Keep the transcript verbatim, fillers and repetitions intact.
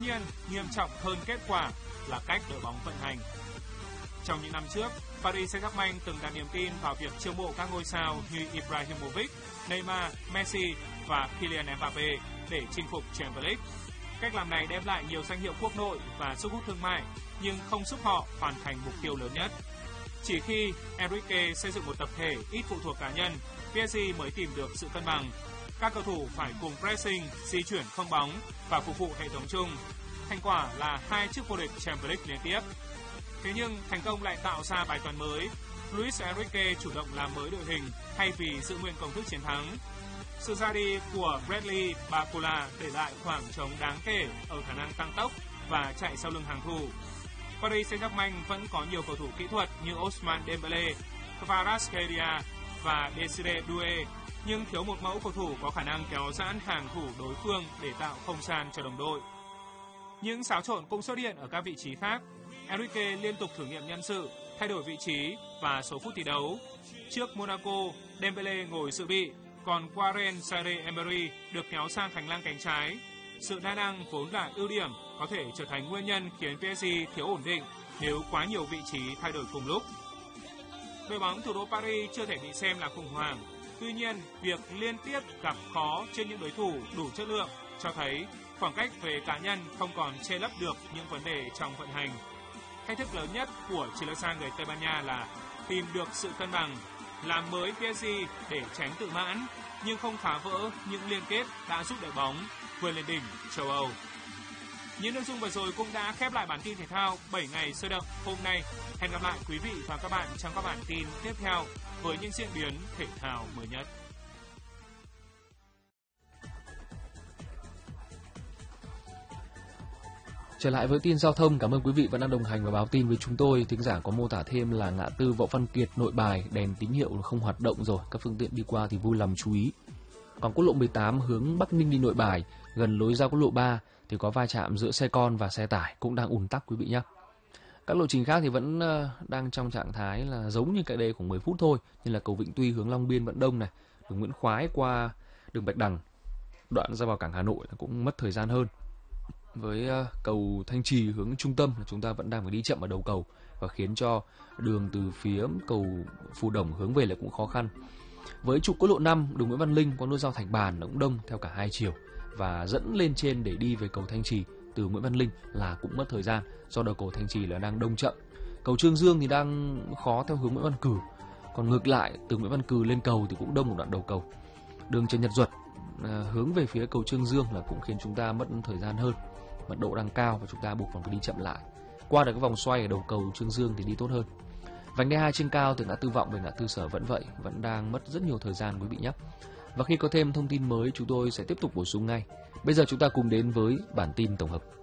nhiên, nghiêm trọng hơn kết quả là cách đội bóng vận hành. Trong những năm trước, Paris Saint-Germain từng đặt niềm tin vào việc chiêu mộ các ngôi sao như Ibrahimovic, Neymar, Messi và Kylian Mbappé để chinh phục Champions League. Cách làm này đem lại nhiều danh hiệu quốc nội và sức hút thương mại, nhưng không giúp họ hoàn thành mục tiêu lớn nhất. Chỉ khi Enrique xây dựng một tập thể ít phụ thuộc cá nhân, pê ét giê mới tìm được sự cân bằng. Các cầu thủ phải cùng pressing, di chuyển không bóng và phục vụ hệ thống chung. Thành quả là hai chức vô địch Champions League liên tiếp. Thế nhưng thành công lại tạo ra bài toán mới. Luis Enrique chủ động làm mới đội hình thay vì giữ nguyên công thức chiến thắng. Sự ra đi của Bradley Barcola để lại khoảng trống đáng kể ở khả năng tăng tốc và chạy sau lưng hàng thủ. Paris Saint-Germain vẫn có nhiều cầu thủ kỹ thuật như Ousmane Dembélé, Kvaratskhelia và Desire Doué, nhưng thiếu một mẫu cầu thủ có khả năng kéo giãn hàng thủ đối phương để tạo không gian cho đồng đội. Những xáo trộn cũng xuất hiện ở các vị trí khác. Enrique liên tục thử nghiệm nhân sự, thay đổi vị trí và số phút thi đấu. Trước Monaco, Dembélé ngồi dự bị, còn Warren Zaïre-Emery được kéo sang hành lang cánh trái. Sự đa năng vốn là ưu điểm có thể trở thành nguyên nhân khiến pê ét giê thiếu ổn định nếu quá nhiều vị trí thay đổi cùng lúc. Đội bóng thủ đô Paris chưa thể bị xem là khủng hoảng. Tuy nhiên, việc liên tiếp gặp khó trên những đối thủ đủ chất lượng cho thấy khoảng cách về cá nhân không còn che lấp được những vấn đề trong vận hành. Thách thức lớn nhất của chiến lược gia người Tây Ban Nha là tìm được sự cân bằng, làm mới pê ét giê để tránh tự mãn, nhưng không phá vỡ những liên kết đã giúp đội bóng vươn lên đỉnh châu Âu. Những nội dung vừa rồi cũng đã khép lại bản tin thể thao bảy ngày sôi động hôm nay. Hẹn gặp lại quý vị và các bạn trong các bản tin tiếp theo với những diễn biến thể thao mới nhất. Trở lại với tin giao thông, cảm ơn quý vị vẫn đang đồng hành và báo tin với chúng tôi. Thính giả có mô tả thêm là ngã tư Võ Văn Kiệt, Nội Bài, đèn tín hiệu không hoạt động rồi, các phương tiện đi qua thì vui lòng chú ý. Còn quốc lộ mười tám hướng Bắc Ninh đi Nội Bài, gần lối giao quốc lộ ba thì có va chạm giữa xe con và xe tải cũng đang ùn tắc quý vị nhé. Các lộ trình khác thì vẫn uh, đang trong trạng thái là giống như cách đây khoảng mười phút thôi, như là cầu Vĩnh Tuy hướng Long Biên Vận Đông này, đường Nguyễn Khoái qua đường Bạch Đằng, đoạn ra vào cảng Hà Nội cũng mất thời gian hơn. Với uh, cầu Thanh Trì hướng trung tâm là chúng ta vẫn đang phải đi chậm ở đầu cầu và khiến cho đường từ phía cầu Phù Đồng hướng về lại cũng khó khăn. Với trục quốc lộ năm đường Nguyễn Văn Linh qua nút giao Thạch Bàn cũng đông theo cả hai chiều và dẫn lên trên để đi về cầu Thanh Trì từ Nguyễn Văn Linh là cũng mất thời gian do đầu cầu Thanh Trì là đang đông chậm. Cầu Trương Dương thì đang khó theo hướng Nguyễn Văn Cử, còn ngược lại từ Nguyễn Văn Cử lên cầu thì cũng đông một đoạn đầu cầu. Đường Trần Nhật Duật à, hướng về phía cầu Trương Dương là cũng khiến chúng ta mất thời gian hơn, mật độ đang cao và chúng ta buộc phải đi chậm lại. Qua được cái vòng xoay ở đầu cầu Trương Dương thì đi tốt hơn. Vành đai hai trên cao từ ngã tư Vọng về ngã tư Sở vẫn vậy, vẫn đang mất rất nhiều thời gian quý vị nhé. Và khi có thêm thông tin mới chúng tôi sẽ tiếp tục bổ sung ngay. Bây giờ chúng ta cùng đến với bản tin tổng hợp.